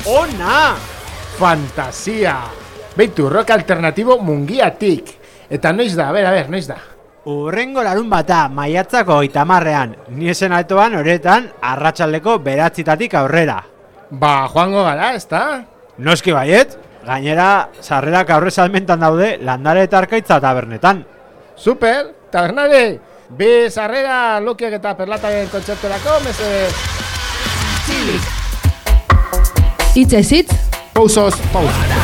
Ona! Fantasia! Beitu, rock alternatibo Mungiatik. Eta noiz da, noiz da? Urrengo larun bata, maiatzako 30ean, ni esen altoan horretan arratsaldeko 9 aurrera. Ba, joango gara, ezta? Noski baiet, gainera sarrerak aurre salmentan daude Landare eta Arkaitza tabernetan. Super, tabernare! Bi sarrera Lokiak eta Perlataren kontzerturako, mesedez. Hitzez hitz. Pausos, pausos.